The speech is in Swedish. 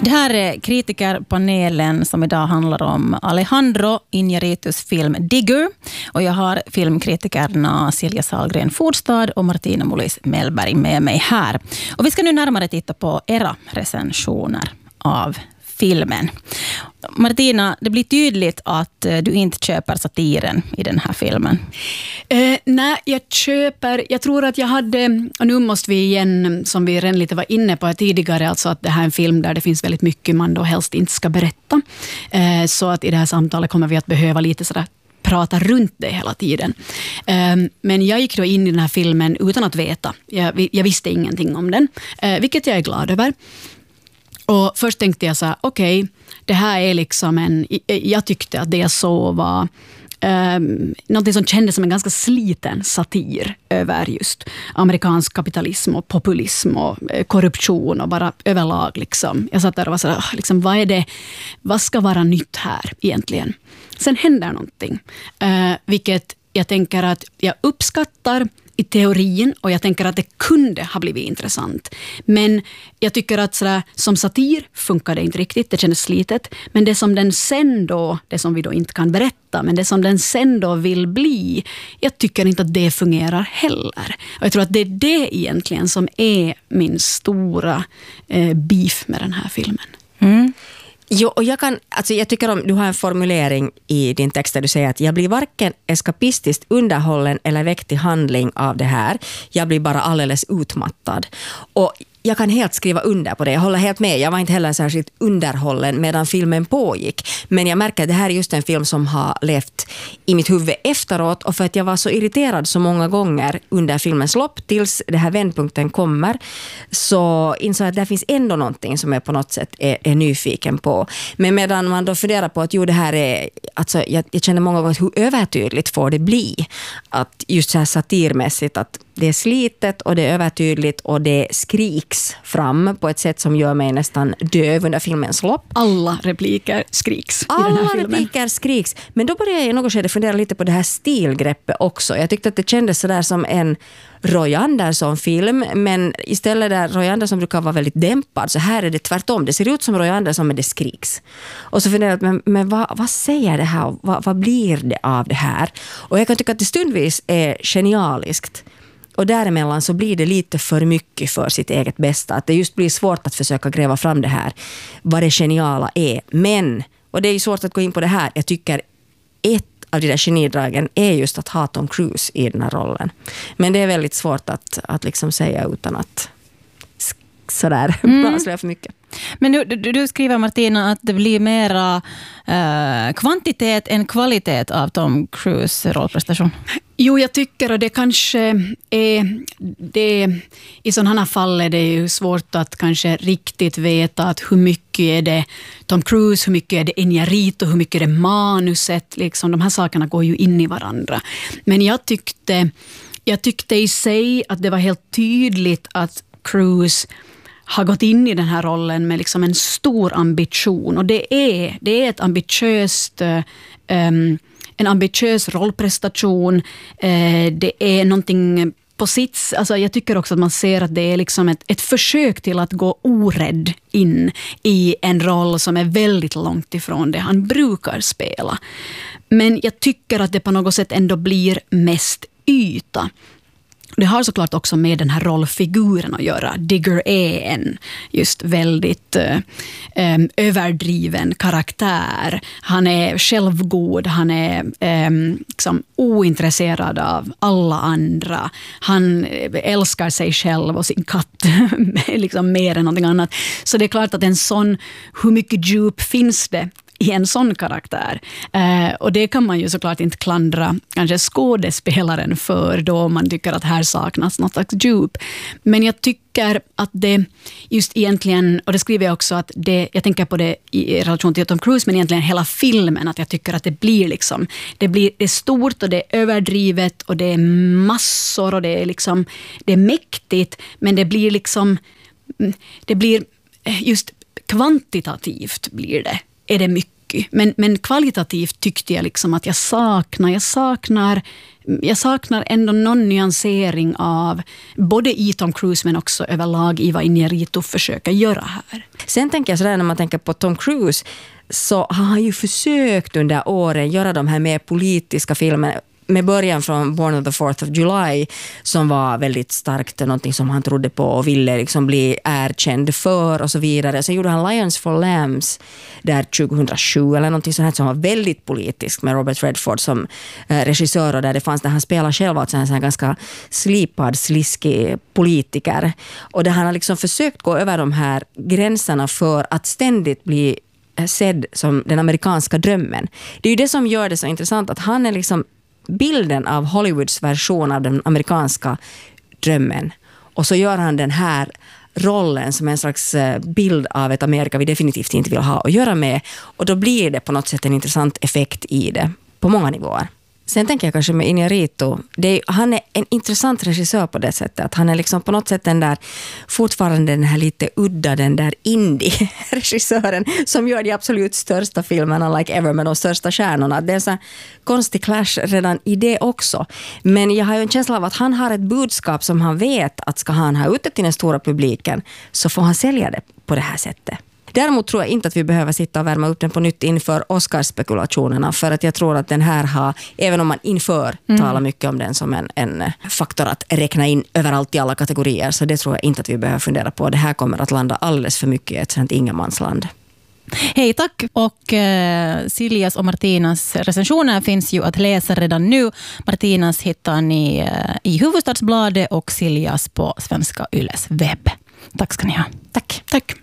Det här är kritikerpanelen som idag handlar om Alejandro Iñárritus film Digger. Och jag har filmkritikerna Silja Sahlgren Fordstad och Martina Mullis Mellberg med mig här. Och vi ska nu närmare titta på era recensioner av filmen. Martina, det blir tydligt att du inte köper satiren i den här filmen. Nej, jag tror att jag hade, och nu måste vi igen, som vi redan lite var inne på tidigare, alltså att det här är en film där det finns väldigt mycket man då helst inte ska berätta. Så att i det här samtalet kommer vi att behöva lite sådär prata runt det hela tiden. Men jag gick då in i den här filmen utan att veta. Jag visste ingenting om den, vilket jag är glad över. Och först tänkte jag så här, okej, det här är liksom jag tyckte att det jag såg var något som kändes som en ganska sliten satir över just amerikansk kapitalism och populism och korruption och bara överlag liksom. Jag satt där och var så här, liksom, vad ska vara nytt här egentligen? Sen händer någonting, vilket jag tänker att jag uppskattar i teorin, och jag tänker att det kunde ha blivit intressant. Men jag tycker att sådär, som satir funkar det inte riktigt, det kändes slitet. Men det som den sen då, det som vi då inte kan berätta, men det som den sen då vill bli, jag tycker inte att det fungerar heller. Och jag tror att det är det egentligen som är min stora beef med den här filmen. Mm. Jo, och jag tycker om du har en formulering i din text där du säger att jag blir varken eskapistiskt underhållen eller väckt i handling av det här. Jag blir bara alldeles utmattad. Och jag kan helt skriva under på det. Jag håller helt med. Jag var inte heller särskilt underhållen medan filmen pågick. Men jag märker att det här är just en film som har levt i mitt huvud efteråt. Och för att jag var så irriterad så många gånger under filmens lopp tills det här vändpunkten kommer, så insåg jag att det finns ändå någonting som jag på något sätt är nyfiken på. Men medan man då funderar på att det här är, alltså jag känner många gånger hur övertydligt får det bli. Att just så här satirmässigt att det är slitet och det är övertydligt och det skriks fram på ett sätt som gör mig nästan döv under filmens lopp. Alla repliker skriks i den här filmen. Alla repliker skriks. Men då började jag i något skede fundera lite på det här stilgreppet också. Jag tyckte att det kändes sådär som en Roy Andersson-film, men istället där Roy Andersson brukar vara väldigt dämpad, så här är det tvärtom. Det ser ut som Roy Andersson, men det skriks. Och så funderar jag, men vad säger det här? Vad blir det av det här? Och jag kan tycka att det stundvis är genialiskt. Och däremellan så blir det lite för mycket för sitt eget bästa. Att det just blir svårt att försöka gräva fram det här, vad det geniala är. Men, och det är ju svårt att gå in på det här, jag tycker ett av de där genidragen är just att ha Tom Cruise i den här rollen. Men det är väldigt svårt att liksom säga utan att sådär avslöja för mycket. Men du skriver, Martina, att det blir mera kvantitet än kvalitet av Tom Cruise rollprestation. Jo, jag tycker, och det kanske är det, i sådana fall är det ju svårt att kanske riktigt veta att hur mycket är det Tom Cruise, hur mycket är det Iñárritu, hur mycket är det manuset, liksom de här sakerna går ju in i varandra. Men jag tyckte i sig att det var helt tydligt att Cruise har gått in i den här rollen med liksom en stor ambition, och det är ett ambitiöst en ambitiös rollprestation. Det är någonting på sitt, alltså jag tycker också att man ser att det är liksom ett försök till att gå orädd in i en roll som är väldigt långt ifrån det han brukar spela. Men jag tycker att det på något sätt ändå blir mest yta. Det har såklart också med den här rollfiguren att göra. Digger är en just väldigt överdriven karaktär. Han är självgod, han är liksom ointresserad av alla andra. Han älskar sig själv och sin katt liksom mer än någonting annat. Så det är klart att en sån, hur mycket djup finns det i en sån karaktär? Och det kan man ju såklart inte klandra kanske skådespelaren för då man tycker att här saknas något slags djup. Men jag tycker att det just egentligen, och det skriver jag också att jag tänker på det i relation till Tom Cruise, men egentligen hela filmen, att jag tycker att det blir liksom, det är stort och det är överdrivet och det är massor och det är liksom, det är mäktigt, men det blir liksom, det blir just kvantitativt blir det. Är det mycket. Men kvalitativt tyckte jag liksom att jag saknar ändå någon nyansering av både i Tom Cruise men också överlag i vad Iñárritu försöker göra här. Sen tänker jag sådär när man tänker på Tom Cruise, så har han ju försökt under åren göra de här mer politiska filmerna, med början från Born on the 4th of July, som var väldigt starkt, någonting som han trodde på och ville liksom bli erkänd för och så vidare. Sen gjorde han Lions for Lambs där 2007 eller någonting sånt här som var väldigt politiskt, med Robert Redford som regissör, och där det fanns, där han spelar själv alltså en sån här ganska slipad, sliskig politiker. Och där han har liksom försökt gå över de här gränserna för att ständigt bli sedd som den amerikanska drömmen. Det är ju det som gör det så intressant, att han är liksom bilden av Hollywoods version av den amerikanska drömmen. Och så gör han den här rollen som en slags bild av ett Amerika vi definitivt inte vill ha att göra med. Och då blir det på något sätt en intressant effekt i det på många nivåer. Sen tänker jag kanske med Iñárritu, han är en intressant regissör på det sättet, att han är liksom på något sätt den där, fortfarande den här lite udda, den där indie-regissören som gör de absolut största filmerna like ever med de största stjärnorna. Det är en sån konstig clash redan i det också. Men jag har ju en känsla av att han har ett budskap som han vet att ska han ha ute till den stora publiken, så får han sälja det på det här sättet. Däremot tror jag inte att vi behöver sitta och värma upp den på nytt inför Oscars-spekulationerna, för att jag tror att den här har, även om man inför talar mycket om den som en faktor att räkna in överallt i alla kategorier, så det tror jag inte att vi behöver fundera på. Det här kommer att landa alldeles för mycket i ett sånt ingenmansland. Hej, tack. Och Siljas och Martinas recensioner finns ju att läsa redan nu. Martinas hittar ni i Hufvudstadsbladet och Siljas på Svenska Yles webb. Tack ska ni ha. Tack.